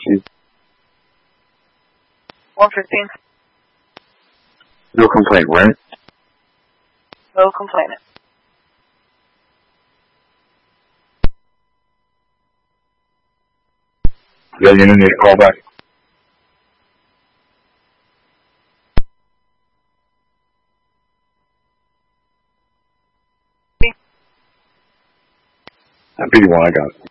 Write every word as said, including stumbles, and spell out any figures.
received? one fifteen. No complaint, right? No complaining. Yeah, you need to call back. That'd be the one I got.